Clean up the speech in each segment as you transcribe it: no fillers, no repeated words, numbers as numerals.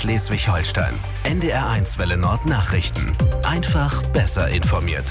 Schleswig-Holstein. NDR1 Welle Nord Nachrichten. Einfach besser informiert.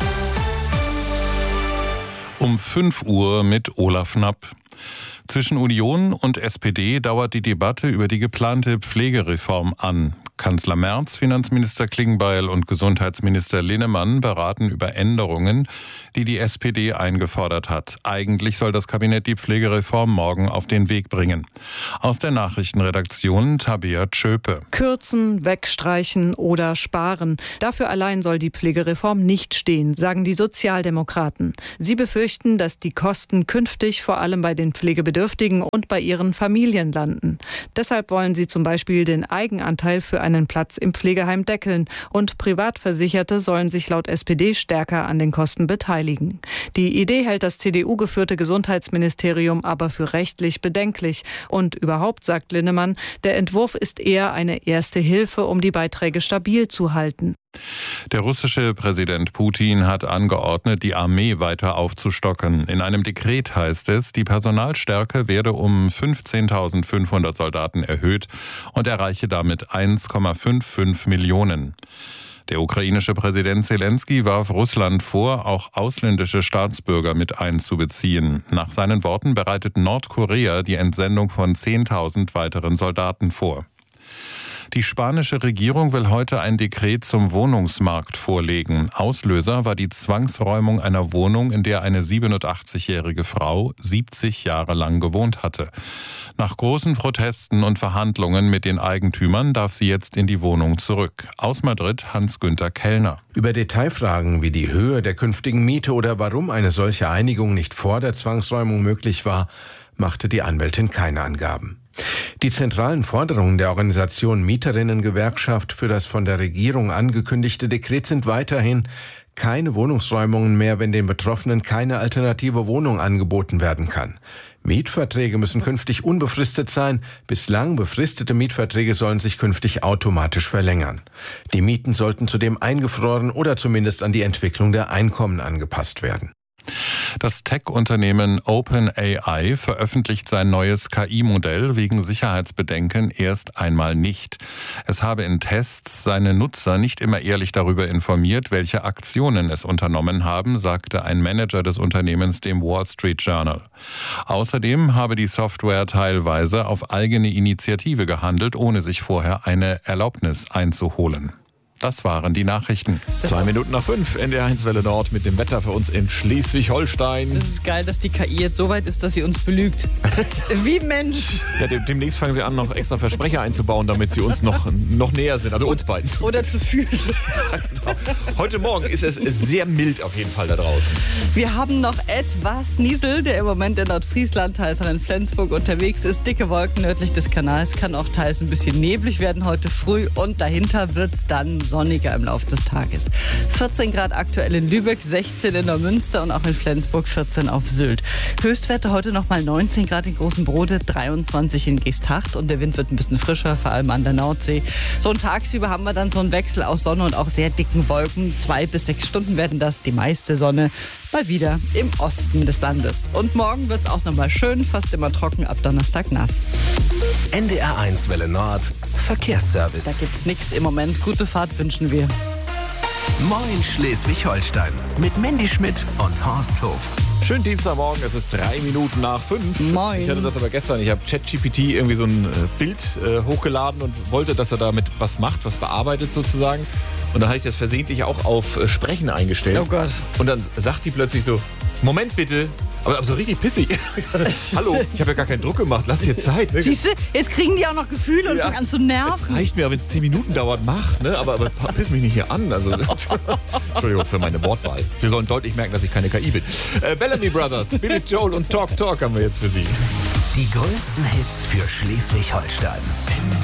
Um 5 Uhr mit Olaf Knapp. Zwischen Union und SPD dauert die Debatte über die geplante Pflegereform an. Kanzler Merz, Finanzminister Klingbeil und Gesundheitsminister Linnemann beraten über Änderungen, die die SPD eingefordert hat. Eigentlich soll das Kabinett die Pflegereform morgen auf den Weg bringen. Aus der Nachrichtenredaktion Tabea Tschöpe. Kürzen, wegstreichen oder sparen. Dafür allein soll die Pflegereform nicht stehen, sagen die Sozialdemokraten. Sie befürchten, dass die Kosten künftig vor allem bei den Pflegebedürftigen und bei ihren Familien landen. Deshalb wollen sie zum Beispiel den Eigenanteil für einen Platz im Pflegeheim deckeln und Privatversicherte sollen sich laut SPD stärker an den Kosten beteiligen. Die Idee hält das CDU-geführte Gesundheitsministerium aber für rechtlich bedenklich. Und überhaupt, sagt Linnemann, der Entwurf ist eher eine erste Hilfe, um die Beiträge stabil zu halten. Der russische Präsident Putin hat angeordnet, die Armee weiter aufzustocken. In einem Dekret heißt es, die Personalstärke werde um 15.500 Soldaten erhöht und erreiche damit 1,55 Millionen. Der ukrainische Präsident Zelensky warf Russland vor, auch ausländische Staatsbürger mit einzubeziehen. Nach seinen Worten bereitet Nordkorea die Entsendung von 10.000 weiteren Soldaten vor. Die spanische Regierung will heute ein Dekret zum Wohnungsmarkt vorlegen. Auslöser war die Zwangsräumung einer Wohnung, in der eine 87-jährige Frau 70 Jahre lang gewohnt hatte. Nach großen Protesten und Verhandlungen mit den Eigentümern darf sie jetzt in die Wohnung zurück. Aus Madrid Hans-Günther Kellner. Über Detailfragen wie die Höhe der künftigen Miete oder warum eine solche Einigung nicht vor der Zwangsräumung möglich war, machte die Anwältin keine Angaben. Die zentralen Forderungen der Organisation Mieterinnen-Gewerkschaft für das von der Regierung angekündigte Dekret sind weiterhin keine Wohnungsräumungen mehr, wenn den Betroffenen keine alternative Wohnung angeboten werden kann. Mietverträge müssen künftig unbefristet sein. Bislang befristete Mietverträge sollen sich künftig automatisch verlängern. Die Mieten sollten zudem eingefroren oder zumindest an die Entwicklung der Einkommen angepasst werden. Das Tech-Unternehmen OpenAI veröffentlicht sein neues KI-Modell wegen Sicherheitsbedenken erst einmal nicht. Es habe in Tests seine Nutzer nicht immer ehrlich darüber informiert, welche Aktionen es unternommen haben, sagte ein Manager des Unternehmens dem Wall Street Journal. Außerdem habe die Software teilweise auf eigene Initiative gehandelt, ohne sich vorher eine Erlaubnis einzuholen. Das waren die Nachrichten. 5:02, NDR1 Welle Nord mit dem Wetter für uns in Schleswig-Holstein. Es ist geil, dass die KI jetzt so weit ist, dass sie uns belügt. Wie Mensch. Ja, demnächst fangen sie an, noch extra Versprecher einzubauen, damit sie uns noch näher sind, also uns beiden. Oder zu fühlen. Genau. Heute Morgen ist es sehr mild auf jeden Fall da draußen. Wir haben noch etwas Niesel, der im Moment in Nordfriesland, teils auch in Flensburg unterwegs ist. Dicke Wolken nördlich des Kanals, kann auch teils ein bisschen neblig werden heute früh und dahinter wird es dann sonniger im Laufe des Tages. 14 Grad aktuell in Lübeck, 16 in Neumünster und auch in Flensburg 14 auf Sylt. Höchstwerte heute nochmal 19 Grad in Großenbrode, 23 in Geesthacht und der Wind wird ein bisschen frischer, vor allem an der Nordsee. So und tagsüber haben wir dann so einen Wechsel aus Sonne und auch sehr dicken Wolken. 2 bis 6 Stunden werden das, die meiste Sonne mal wieder im Osten des Landes. Und morgen wird es auch nochmal schön, fast immer trocken, ab Donnerstag nass. NDR1 Welle Nord Verkehrsservice. Da gibt's nichts im Moment. Gute Fahrt wünschen wir. Moin Schleswig-Holstein mit Mandy Schmidt und Horst Hof. Schönen Dienstagmorgen, es ist 3:03. Moin. Ich hatte das aber gestern, ich habe ChatGPT irgendwie so ein Bild hochgeladen und wollte, dass er damit was macht, was bearbeitet sozusagen. Und dann hatte ich das versehentlich auch auf Sprechen eingestellt. Oh Gott. Und dann sagt die plötzlich so, Moment bitte. Aber so richtig pissig. Hallo, ich habe ja gar keinen Druck gemacht, lass dir Zeit. Ne? Siehst du, jetzt kriegen die auch noch Gefühle und fangen an zu nerven. Es reicht mir, wenn es 10 Minuten dauert, mach. Ne? Aber piss mich nicht hier an. Also, Entschuldigung für meine Wortwahl. Sie sollen deutlich merken, dass ich keine KI bin. Bellamy Brothers, Billy Joel und Talk Talk haben wir jetzt für Sie. Die größten Hits für Schleswig-Holstein.